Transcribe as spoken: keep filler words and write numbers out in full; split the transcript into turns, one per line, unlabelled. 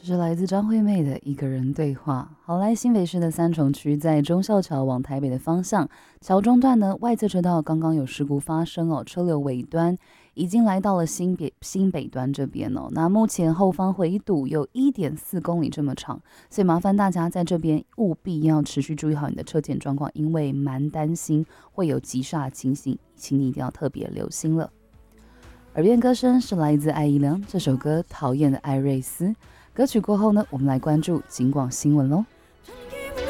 这是来自张惠妹的《一个人对话》。好，来新北市的三重区，在忠孝桥往台北的方向，桥中段呢外侧车道刚刚有事故发生哦，车流尾端已经来到了新北新北端这边哦。那目前后方回堵有一点四公里这么长，所以麻烦大家在这边务必要持续注意好你的车检状况，因为蛮担心会有急刹情形，请你一定要特别留心了。耳边歌声是来自艾怡良这首歌《讨厌的艾瑞斯》。歌曲过后呢，我们来关注警广新闻喽。